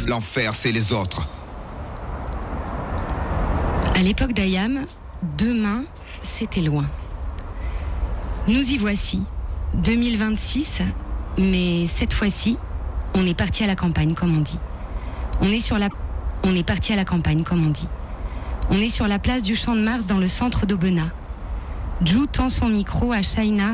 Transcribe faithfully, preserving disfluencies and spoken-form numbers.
L'enfer, c'est les autres. À l'époque d'Ayam, demain, c'était loin. Nous y voici, deux mille vingt-six, mais cette fois-ci, on est parti à la campagne, comme on dit. On est sur la... On est parti à la campagne, comme on dit. On est sur la place du Champ de Mars dans le centre d'Aubenas. Jou tend son micro à Shaina